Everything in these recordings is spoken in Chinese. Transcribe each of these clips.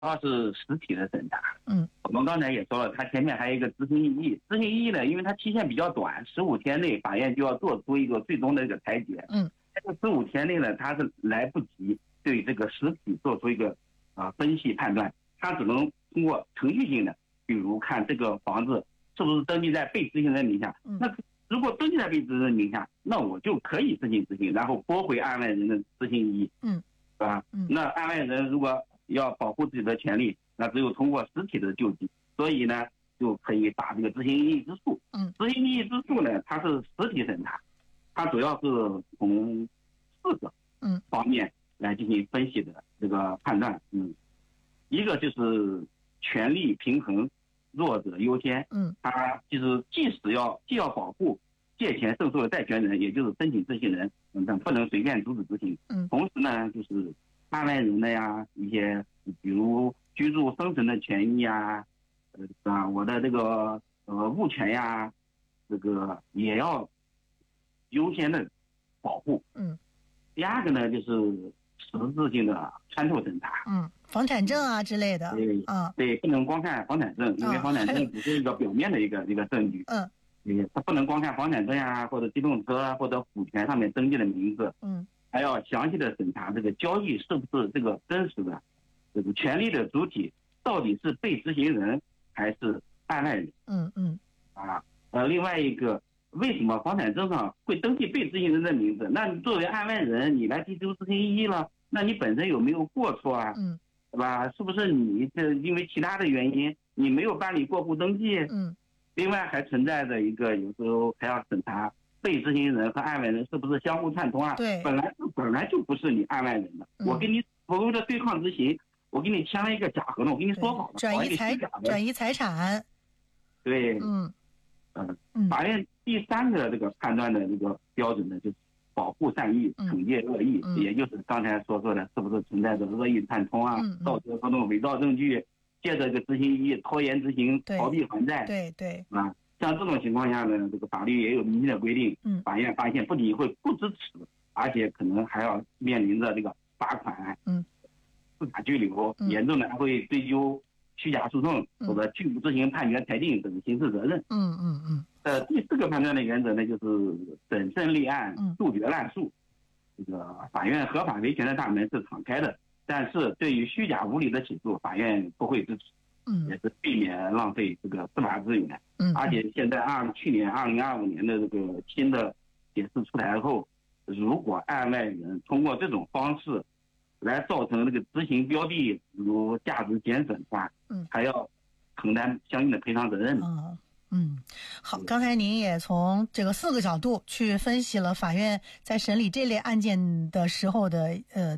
要是实体的审查。 我们刚才也说了，它前面还有一个执行异议。执行异议呢，因为它期限比较短，15天内法院就要做出一个最终的一个裁决。这个15天内呢，它是来不及对这个实体做出一个分析判断，它只能通过程序性的，比如看这个房子是不是登记在被执行人名下。那如果登记在被执行人名下，那我就可以申请执行，然后驳回案外人的执行异议。是吧？那案外人如果要保护自己的权利，那只有通过实体的救济，所以呢，就可以打这个执行异议之诉。执行异议之诉呢，它是实体审查，它主要是从4个方面来进行分析的这个判断。一个就是权利平衡，弱者优先。它就是既要保护借钱胜诉的债权人，也就是申请执行人，不能随便阻止执行。同时呢，就是案外人的呀，一些比如居住生存的权益啊，我的这个物权呀，这个也要优先的保护。第二个呢，就是实质性的参透审查。 房产证啊之类的。 对，不能光看房产证，因为房产证只是一个表面的一个证据。他不能光看房产证啊，或者机动车啊，或者股权上面登记的名字。还要详细的审查这个交易是不是这个真实的，这个权利的主体到底是被执行人还是案外人。另外一个，为什么房产证上会登记被执行人的名字？那你作为案外人，你来提出执行异议了，那你本身有没有过错啊？对吧？是不是你这因为其他的原因你没有办理过户登记？另外还存在着一个，有时候还要审查被执行人和案外人是不是相互串通啊？ 对， 本来就不是你案外人的。我跟你所谓的对抗执行，我给你签了一个假合同，我跟你说好了， 转移财产。 对。法院第3个这个判断的这个标准呢，就是保护善意，惩戒恶意。也就是刚才所说的，是不是存在着恶意串通啊？盗窃合同、伪造证据，借着这个执行异议拖延执行，逃避还债。 对。 像这种情况下呢，这个法律也有明确的规定。法院发现不仅会不支持，而且可能还要面临着这个罚款、司法拘留，严重的还会追究虚假诉讼或者拒不执行判决裁定等刑事责任。第4个判断的原则呢，就是审慎立案，杜绝滥诉。这个法院合法维权的大门是敞开的，但是对于虚假无理的起诉，法院不会支持。也是避免浪费这个司法资源。而且现在去年2025年的这个新的解释出台后，如果案外人通过这种方式来造成这个执行标的如价值减损的话，还要承担相应的赔偿责任。 好，刚才您也从这个4个角度去分析了法院在审理这类案件的时候的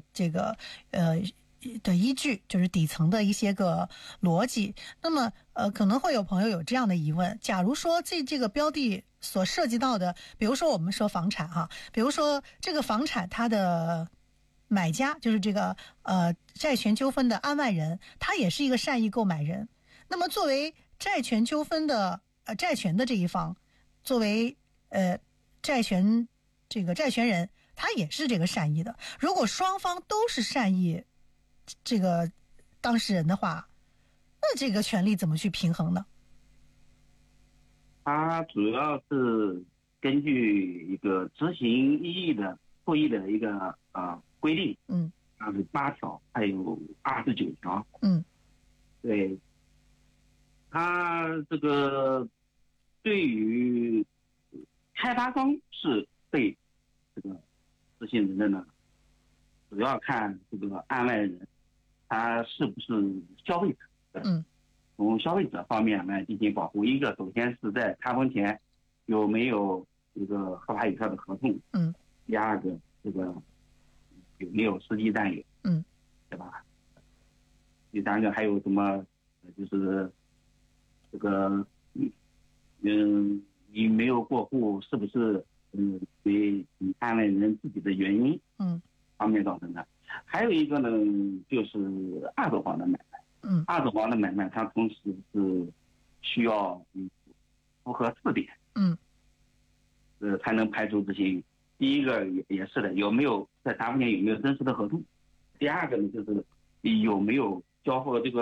的依据，就是底层的一些个逻辑。那么可能会有朋友有这样的疑问，假如说这个标的所涉及到的，比如说我们说房产比如说这个房产它的买家就是这个债权纠纷的案外人，他也是一个善意购买人，那么作为债权纠纷的债权的这一方，作为债权人，他也是这个善意的。如果双方都是善意这个当事人的话，那这个权利怎么去平衡呢？ 它主要是根据一个执行异议的复议的一个规定，28条还有29条。对，它这个对于开发商是被这个执行人的呢，主要看这个案外人他是不是消费者。从消费者方面来进行保护。一个首先是在开封前有没有这个合法有效的合同。第二个这个有没有实际占有。对吧？第三个还有什么就是这个你没有过户是不是为你案外人自己的原因方面造成的。还有一个呢，就是二手房的买卖。二手房的买卖它同时是需要符合4点才能排除执行。第一个也是的，有没有在查封前有没有真实的合同。第二个呢，就是有没有交付这个